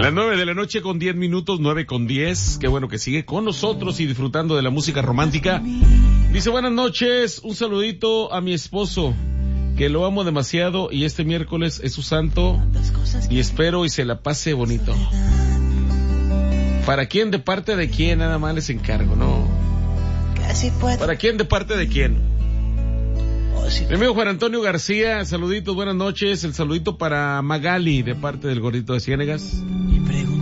Las 9 con 10 minutos, 9:10. Qué bueno que sigue con nosotros y disfrutando de la música romántica. Dice, buenas noches, un saludito a mi esposo, que lo amo demasiado y este miércoles es su santo y espero y se la pase bonito. ¿Para quién? ¿De parte de quién? Nada más les encargo, ¿no? ¿Para quién? ¿De parte de quién? Mi amigo Juan Antonio García, saluditos, buenas noches. El saludito para Magali, de parte del Gordito de Ciénegas.